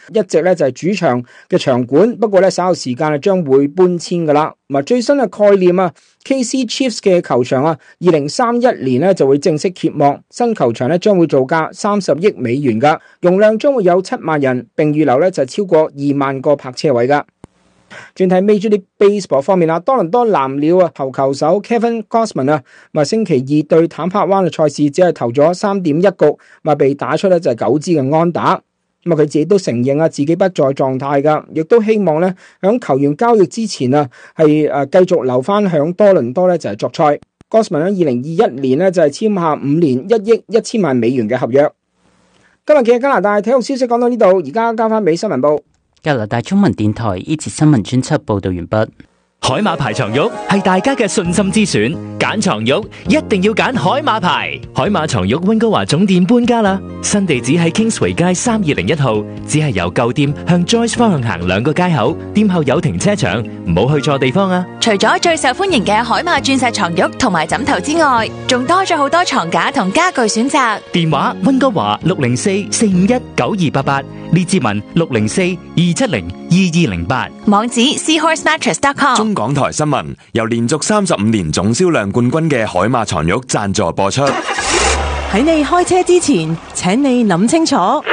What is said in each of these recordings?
一直咧就係主場嘅場館，不過咧稍後時間將會搬遷噶啦。最新嘅概念KC Chiefs 嘅球場2031年咧就會正式揭幕，新球場咧將會造價30億美元噶，容量將會有7萬人，並預留咧就超過2萬個泊車位噶。轉睇 Major League Baseball 方面多倫多藍鳥投球手 Kevin Gausman 星期二對坦帕灣嘅賽事只係投咗3.1局，被打出咧就係9支嘅安打。佢自己都承認自己不在狀態噶，亦都希望咧響球員交易之前係繼續留翻響多倫多咧就係作賽。Gausman 2021年咧就係簽下5年1億1000萬美元嘅合約。今日嘅加拿大體育消息講到呢度，而家交翻俾新聞部。 加拿大中文電台呢節新聞專輯報道完畢。 海馬牌床褥係大家嘅信心之選，揀床褥一定要揀海馬牌。海馬床褥溫哥華總店搬家啦，新地址喺 Kingsway 街3201號，只係由舊店向 Joyce 方向行2個街口，店後有停車場，唔好去錯地方啊！ 除咗最受歡迎嘅海馬鑽石床褥同埋枕頭之外，仲多咗好多床架同家具選擇。 電話溫哥華604-451-9288，列治文604-270-2208， 網址 seahorsemattress.com。 中港台新聞由連續35年總銷量冠軍嘅海馬床褥贊助播出。 喺你開車之前，請你諗清楚。 喺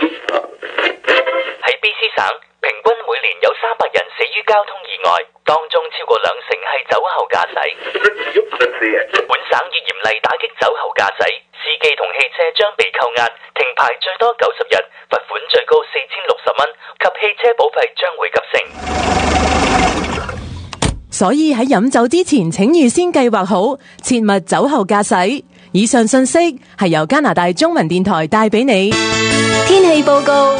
BC 省，平均每年有300人死於交通意外，當中超過20%係酒後駕駛。本省已嚴厲打擊酒後駕駛，司機同汽車將被扣押、停牌最多90日，罰款最高4060蚊，及汽車保費將會急升。 所以喺飲酒之前，請預先計劃好，切勿酒後駕駛。以上信息係由加拿大中文電台帶俾你。 天氣報告。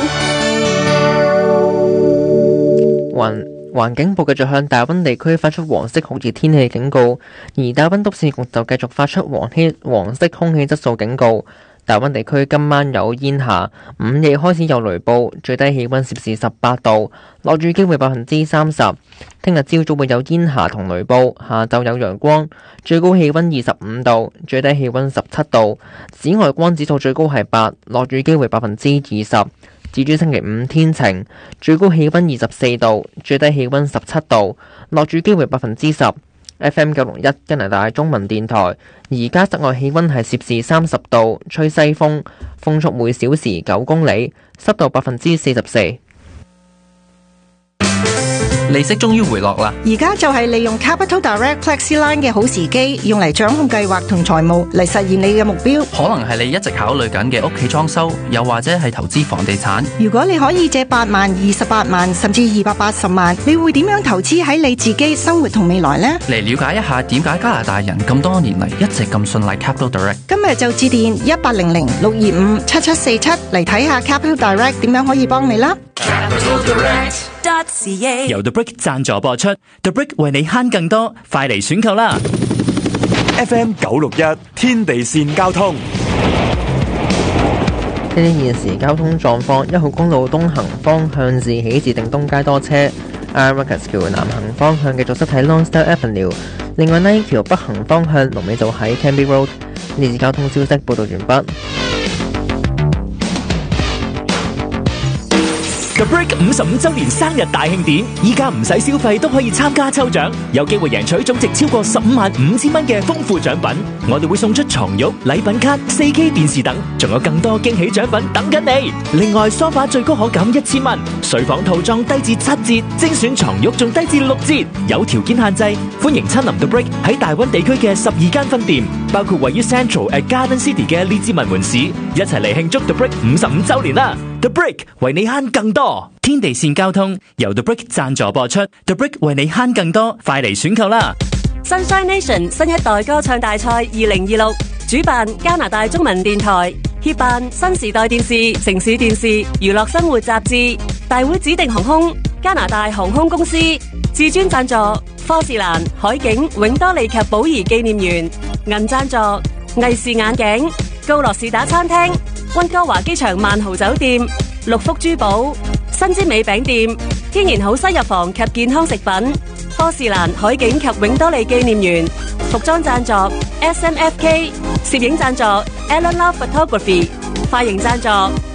環境部繼續向大溫地區發出黃色酷熱天氣警告，而大溫都市局就繼續發出黃色空氣質素警告。大溫地區今晚有煙霞，午夜開始有雷暴，最低氣溫攝氏18度，落雨機會30%。聽日朝早會有煙霞同雷暴，下晝有陽光，最高氣溫25度，最低氣溫17度。紫外光指數最高係8，落雨機會20%。至於星期5天晴，最高氣溫24度，最低氣溫17度，落雨機會10%。FM 961加拿大中文電台，而家室外氣溫係攝氏30度，吹西風，風速每小時9公里，濕度44%。 利息終於回落啦！ 而家就係利用 Capital Direct Flexiline 嘅好時機，用嚟掌控計劃同財務，嚟實現你嘅目標。 可能係你一直考慮緊嘅屋企裝修，又或者係投資房地產。 如果你可以借8萬、28萬，甚至280萬，你會點樣投資喺你自己生活同未來呢？ 嚟了解一下點解加拿大人咁多年嚟一直咁信賴 Capital Direct。 今日就致電1800-625-7747嚟睇下 Capital Direct 點樣可以幫你啦。 由 The Brick 贊助播出 ，The Brick 為你慳更多，快嚟選購啦 ！FM 961天地線交通。 呢啲現時交通狀況，1號公路東行方向自喜至定東街多車 ，Ironworkers 橋南行方向繼續塞喺 Lonsdale Avenue。另外呢橋北行方向龍尾就喺 Cambie Road。呢次交通消息報道完畢。 The Brick 55周年生日大慶典，依家唔使消費都可以參加抽獎，有機會贏取總值超過155000蚊嘅豐富獎品。我哋會送出床褥、禮品卡、4K 電視等，仲有更多驚喜獎品等緊你。另外，梳化最高可減1000蚊，睡房套裝低至7折，精選床褥仲低至6折。有條件限制，歡迎親臨 The Brick 喺大溫地區嘅12間分店，包括位於 Central at Garden City 嘅列治文門市，一齊嚟慶祝 The Brick 55周年啦！ The Brick 為你慳更多，天地線交通由 The Brick 贊助播出。The Brick 為你慳更多，快嚟選購啦 ！Sunshine Nation 新一代歌唱大賽2026，主辦加拿大中文電台，協辦新時代電視、城市電視、娛樂生活雜誌，大會指定航空加拿大航空公司，至尊贊助科士蘭、海景、永多利及寶儀紀念園，銀贊助藝視眼鏡、高樂士打餐廳、溫哥華機場萬豪酒店、六福珠寶、新之美餅店、天然好西藥房及健康食品、科士蘭、海景及永多利紀念園，服裝贊助 SMFK， 攝影贊助 Alan Love Photography， 髮型贊助